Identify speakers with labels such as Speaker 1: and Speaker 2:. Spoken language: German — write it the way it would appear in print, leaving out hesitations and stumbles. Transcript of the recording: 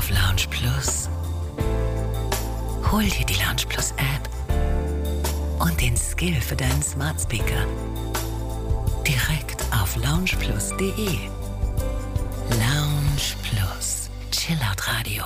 Speaker 1: auf Lounge Plus. Hol dir die Lounge Plus App und den Skill für deinen Smart Speaker direkt auf loungeplus.de. Lounge Plus, Chillout Radio.